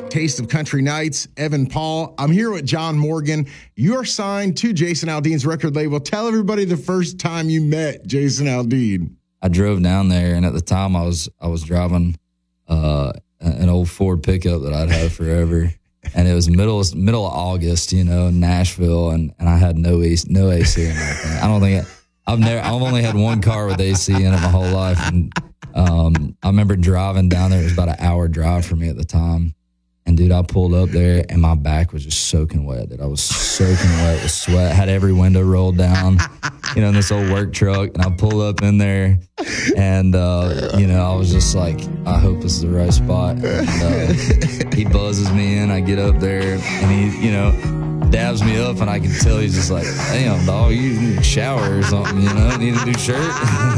Taste of Country Nights, Evan Paul. I'm here with John Morgan. You're signed to Jason Aldean's record label. Tell everybody the first time you met Jason Aldean. I drove down there, and at the time I was driving an old Ford pickup that I'd had forever, and it was middle of August, in Nashville, and I had no AC in that thing. I've only had one car with AC in it my whole life, and I remember driving down there. It was about an hour drive for me at the time. And, dude, I pulled up there, and my back was just soaking wet. Dude, I was soaking wet with sweat. Had every window rolled down, in this old work truck. And I pulled up in there, and, I was just like, I hope this is the right spot. And he buzzes me in. I get up there, and he, dabs me up, and I can tell he's just like, damn, dog, you need a shower or something, need a new shirt.